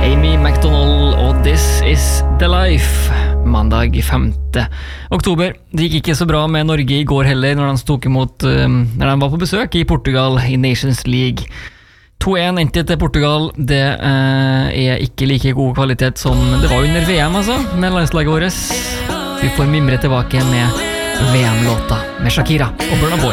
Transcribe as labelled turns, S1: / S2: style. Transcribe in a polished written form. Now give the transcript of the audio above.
S1: Amy McDonald og This Is The Life. Mandag 5. oktober. Det gikk ikke så bra med Norge i går heller når de var på besøk i Portugal i Nations League. 2-1 endte til Portugal. Det er ikke like god kvalitet som det var under VM, altså, med landslaget vårt. Vi får mimre tilbake med VM-låta med Shakira og Burna Boy.